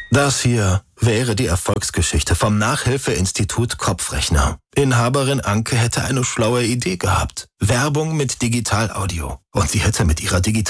Das hier wäre die Erfolgsgeschichte vom Nachhilfeinstitut Kopfrechner. Inhaberin Anke hätte eine schlaue Idee gehabt. Werbung mit Digitalaudio. Und sie hätte mit ihrer